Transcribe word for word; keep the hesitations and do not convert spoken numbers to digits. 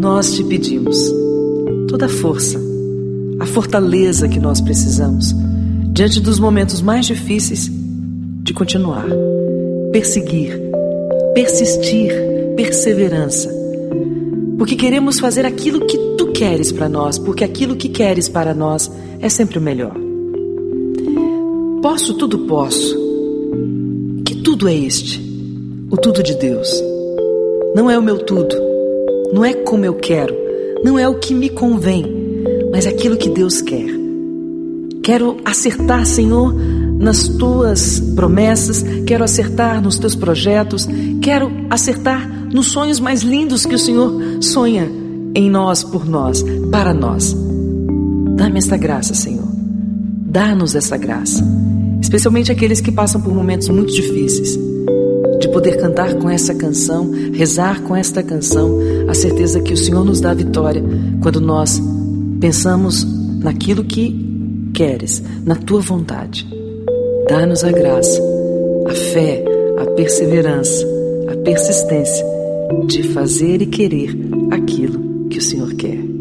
nós te pedimos toda a força, a fortaleza que nós precisamos diante dos momentos mais difíceis de continuar, perseguir, persistir, perseverança, porque queremos fazer aquilo que tu queres para nós, porque aquilo que queres para nós é sempre o melhor. Posso, tudo posso. Que tudo é este? O tudo de Deus. Não é o meu tudo, não é como eu quero, não é o que me convém, mas aquilo que Deus quer. Quero acertar, Senhor, nas tuas promessas, quero acertar nos teus projetos, quero acertar nos sonhos mais lindos que o Senhor sonha em nós, por nós, para nós. Dá-me esta graça, Senhor. Dá-nos essa graça, especialmente aqueles que passam por momentos muito difíceis, de poder cantar com essa canção, rezar com esta canção, a certeza que o Senhor nos dá a vitória quando nós pensamos naquilo que queres, na tua vontade. Dá-nos a graça, a fé, a perseverança, a persistência de fazer e querer aquilo que o Senhor quer.